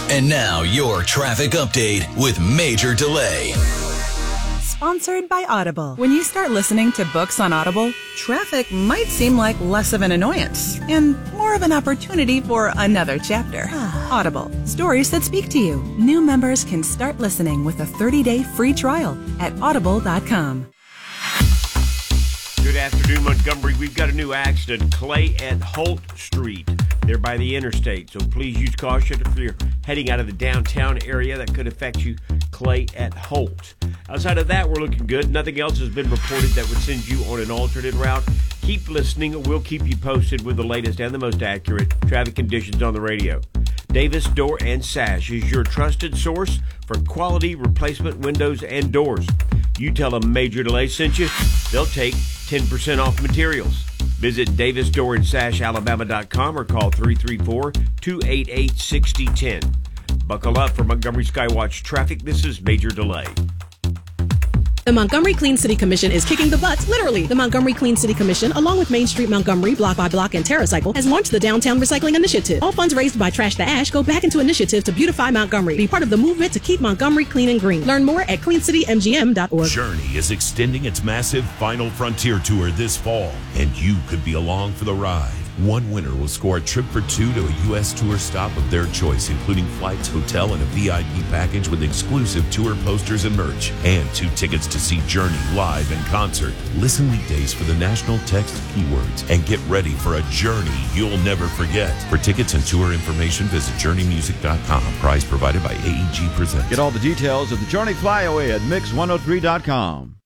And now your traffic update with Major Delay. Sponsored by Audible. When you start listening to books on Audible, traffic might seem like less of an annoyance and more of an opportunity for another chapter. Audible. Stories that speak to you. New members can start listening with a 30-day free trial at audible.com. Good afternoon, Montgomery. We've got a new accident, Clay at Holt Street. They're by the interstate, so please use caution if you're heading out of the downtown area. That could affect you, Clay at Holt. Outside of that, we're looking good. Nothing else has been reported that would send you on an alternate route. Keep listening. We'll keep you posted with the latest and the most accurate traffic conditions on the radio. Davis Door and Sash is your trusted source for quality replacement windows and doors. You tell them Major Delay sent you, they'll take 10% off materials. Visit DavisDoorandSashAlabama.com or call 334-288-6010. Buckle up for Montgomery Skywatch traffic. This is Major Delay. The Montgomery Clean City Commission is kicking the butts, literally. The Montgomery Clean City Commission, along with Main Street Montgomery, Block by Block, and TerraCycle, has launched the Downtown Recycling Initiative. All funds raised by Trash the Ash go back into initiative to beautify Montgomery. Be part of the movement to keep Montgomery clean and green. Learn more at cleancitymgm.org. Journey is extending its massive Final Frontier tour this fall, and you could be along for the ride. One winner will score a trip for two to a U.S. tour stop of their choice, including flights, hotel, and a VIP package with exclusive tour posters and merch, and 2 tickets to see Journey live in concert. Listen weekdays for the national text keywords and get ready for a journey you'll never forget. For tickets and tour information, visit JourneyMusic.com. Prize provided by AEG Presents. Get all the details of the Journey Flyaway at Mix103.com.